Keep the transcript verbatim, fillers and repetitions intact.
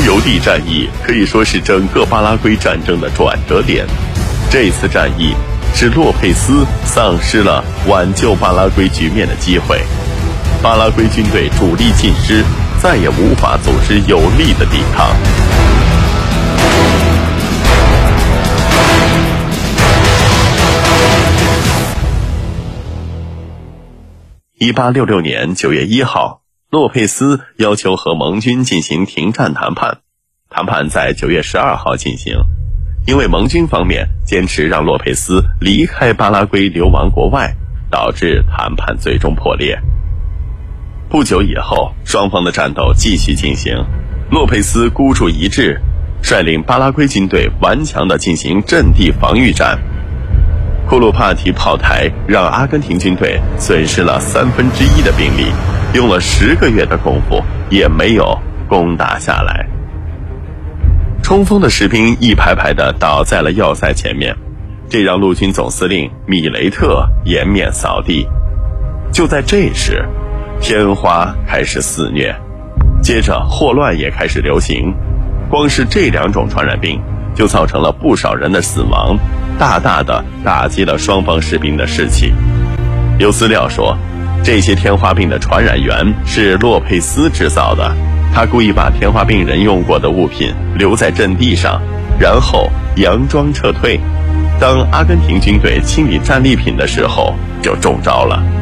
尤地战役可以说是整个巴拉圭战争的转折点。这次战役使洛佩斯丧失了挽救巴拉圭局面的机会，巴拉圭军队主力尽失，再也无法组织有力的抵抗。一八六六年九月一号，洛佩斯要求和盟军进行停战谈判，谈判在九月十二号进行。因为盟军方面坚持让洛佩斯离开巴拉圭流亡国外，导致谈判最终破裂。不久以后，双方的战斗继续进行，洛佩斯孤注一掷，率领巴拉圭军队顽强地进行阵地防御战。库鲁帕提炮台让阿根廷军队损失了三分之一的兵力，用了十个月的功夫也没有攻打下来。冲锋的士兵一排排地倒在了要塞前面，这让陆军总司令米雷特颜面扫地。就在这时，天花开始肆虐，接着霍乱也开始流行。光是这两种传染病就造成了不少人的死亡，大大的打击了双方士兵的士气。有资料说，这些天花病的传染源是洛佩斯制造的，他故意把天花病人用过的物品留在阵地上，然后佯装撤退。当阿根廷军队清理战利品的时候，就中招了。